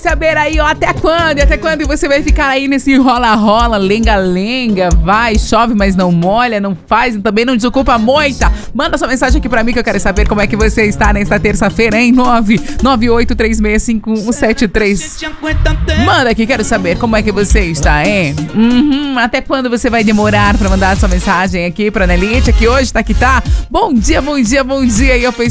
Saber aí, ó, até quando você vai ficar aí nesse rola-rola, lenga-lenga, vai, chove, mas não molha, não faz, também não desocupa a moita. Manda sua mensagem aqui pra mim que eu quero saber como é que você está nesta terça-feira, hein? 998365173. Manda aqui, quero saber como é que você está, hein? Até quando você vai demorar pra mandar sua mensagem aqui pra Nelite, que hoje tá que tá? Bom dia, bom dia, bom dia. E eu